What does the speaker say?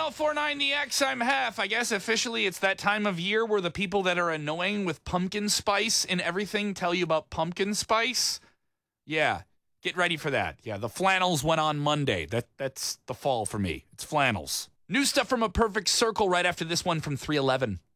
1049 the X, I'm Hef. I guess officially it's that time of year where the people that are annoying with pumpkin spice and everything tell you about pumpkin spice. Yeah, get ready for that. Yeah, the flannels went on Monday. That's the fall for me. It's flannels. New stuff from A Perfect Circle right after this one from 311.